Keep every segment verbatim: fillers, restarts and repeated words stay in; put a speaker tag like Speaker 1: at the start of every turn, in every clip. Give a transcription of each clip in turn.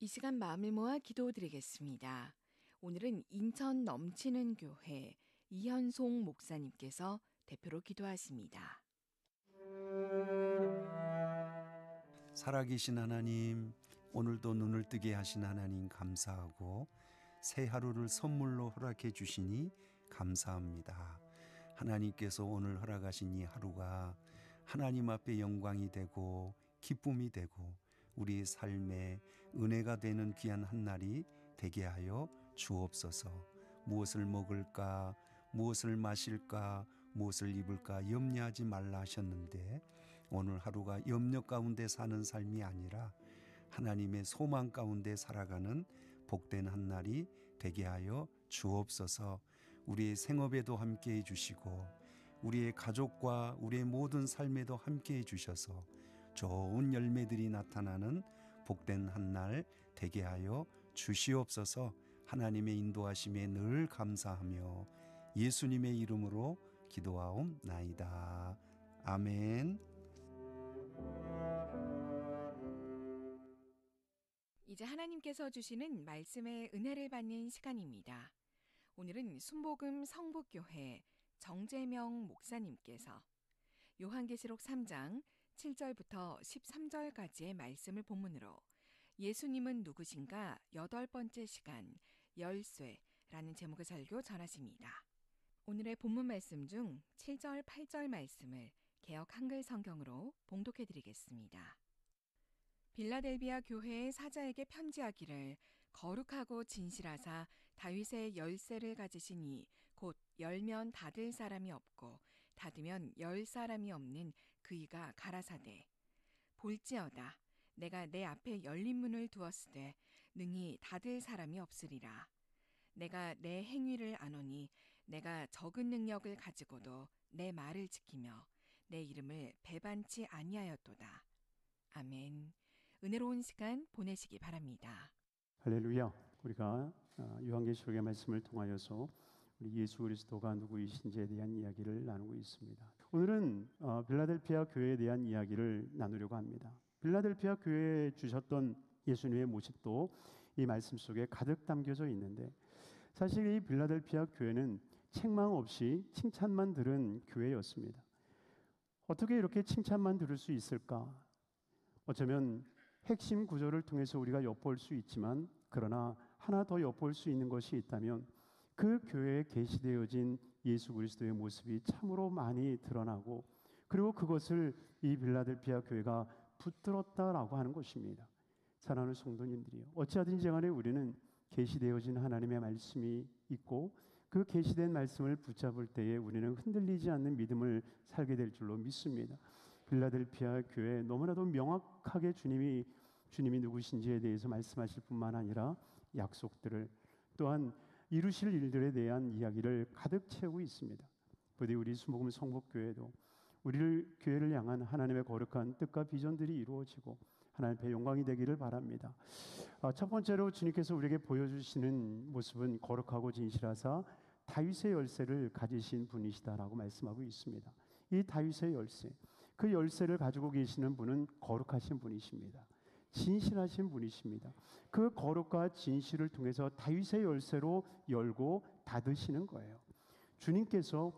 Speaker 1: 이 시간 마음을 모아 기도드리겠습니다. 오늘은 인천 넘치는 교회 이현송 목사님께서 대표로 기도하십니다.
Speaker 2: 살아계신 하나님, 오늘도 눈을 뜨게 하신 하나님 감사하고 새 하루를 선물로 허락해 주시니 감사합니다. 하나님께서 오늘 허락하신 이 하루가 하나님 앞에 영광이 되고 기쁨이 되고 우리의 삶에 은혜가 되는 귀한 한 날이 되게 하여 주옵소서. 무엇을 먹을까, 무엇을 마실까, 무엇을 입을까 염려하지 말라 하셨는데 오늘 하루가 염려 가운데 사는 삶이 아니라 하나님의 소망 가운데 살아가는 복된 한 날이 되게 하여 주옵소서. 우리의 생업에도 함께해 주시고 우리의 가족과 우리의 모든 삶에도 함께해 주셔서 좋은 열매들이 나타나는 복된 한 날 되게 하여 주시옵소서. 하나님의 인도하심에 늘 감사하며 예수님의 이름으로 기도하옵나이다. 아멘.
Speaker 1: 이제 하나님께서 주시는 말씀의 은혜를 받는 시간입니다. 오늘은 순복음 성북교회 정재명 목사님께서 요한계시록 삼 장 칠 절부터 십삼 절까지의 말씀을 본문으로 예수님은 누구신가 여덟 번째 시간 열쇠라는 제목의 설교 전하십니다. 오늘의 본문 말씀 중 칠 절 팔 절 말씀을 개역 한글 성경으로 봉독해 드리겠습니다. 빌라델비아 교회의 사자에게 편지하기를 거룩하고 진실하사 다윗의 열쇠를 가지시니 곧 열면 닫을 사람이 없고 닫으면 열 사람이 없는 그이가 가라사대 볼지어다 내가 내 앞에 열린 문을 두었으되 능히 닫을 사람이 없으리라. 내가 내 행위를 아노니 내가 적은 능력을 가지고도 내 말을 지키며 내 이름을 배반치 아니하였도다. 아멘. 은혜로운 시간 보내시기 바랍니다.
Speaker 3: 할렐루야. 우리가 요한계시록의 말씀을 통하여서 우리 예수 그리스도가 누구이신지에 대한 이야기를 나누고 있습니다. 오늘은 빌라델피아 교회에 대한 이야기를 나누려고 합니다. 빌라델피아 교회에 주셨던 예수님의 모습도 이 말씀 속에 가득 담겨져 있는데 사실 이 빌라델피아 교회는 책망 없이 칭찬만 들은 교회였습니다. 어떻게 이렇게 칭찬만 들을 수 있을까? 어쩌면 핵심 구조를 통해서 우리가 엿볼 수 있지만 그러나 하나 더 엿볼 수 있는 것이 있다면 그 교회에 계시되어진 예수 그리스도의 모습이 참으로 많이 드러나고 그리고 그것을 이 빌라델피아 교회가 붙들었다라고 하는 것입니다. 사랑하는 성도님들이요, 어찌하든지 간에 우리는 계시되어진 하나님의 말씀이 있고 그 계시된 말씀을 붙잡을 때에 우리는 흔들리지 않는 믿음을 살게 될 줄로 믿습니다. 빌라델피아 교회 너무나도 명확하게 주님이 주님이 누구신지에 대해서 말씀하실 뿐만 아니라 약속들을 또한 이루실 일들에 대한 이야기를 가득 채우고 있습니다. 부디 우리 순복음 성북교회도 우리를 교회를 향한 하나님의 거룩한 뜻과 비전들이 이루어지고 하나님의 영광이 되기를 바랍니다. 첫 번째로 주님께서 우리에게 보여주시는 모습은 거룩하고 진실하사 다윗의 열쇠를 가지신 분이시다라고 말씀하고 있습니다. 이 다윗의 열쇠, 그 열쇠를 가지고 계시는 분은 거룩하신 분이십니다. 진실하신 분이십니다. 그 거룩과 진실을 통해서 다윗의 열쇠로 열고 닫으시는 거예요. 주님께서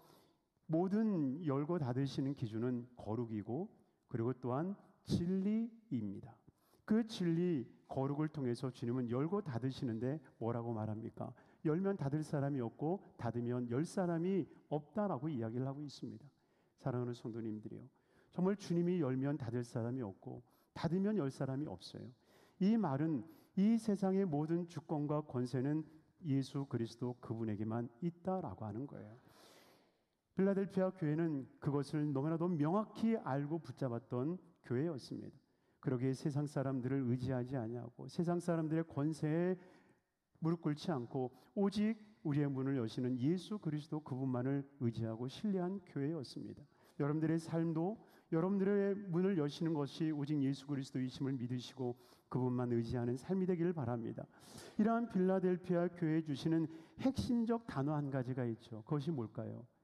Speaker 3: 모든 열고 닫으시는 기준은 거룩이고 그리고 또한 진리입니다. 그 진리, 거룩을 통해서 주님은 열고 닫으시는데 뭐라고 말합니까? 열면 닫을 사람이 없고 닫으면 열 사람이 없다라고 이야기를 하고 있습니다. 사랑하는 성도님들이요, 정말 주님이 열면 닫을 사람이 없고 닫으면 열 사람이 없어요. 이 말은 이 세상의 모든 주권과 권세는 예수 그리스도 그분에게만 있다라고 하는 거예요. 빌라델피아 교회는 그것을 너무나도 명확히 알고 붙잡았던 교회였습니다. 그러기에 세상 사람들을 의지하지 아니하고 세상 사람들의 권세에 무릎 꿇지 않고 오직 우리의 문을 여시는 예수 그리스도 그분만을 의지하고 신뢰한 교회였습니다. 여러분들의 삶도 여러분들의 문을 여시는 것이 오직 예수 그리스도이심을 믿으시고 그분만 의지하는 삶이 되기를 바랍니다. 이러한 빌라델피아 교회에 주시는 핵심적 단어 한 가지가 있죠. 그것이 뭘까요?